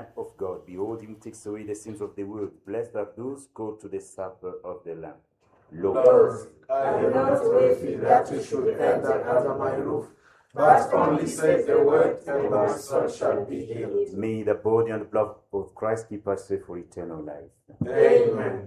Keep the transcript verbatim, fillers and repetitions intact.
of God. Behold, him takes away the sins of the world. Blessed are those called to the supper of the Lamb. Lord, Lord, I am not worthy that you should enter under my roof, but only say the word, and my soul shall be healed. may the body and blood of Christ keep us safe for eternal life. Amen.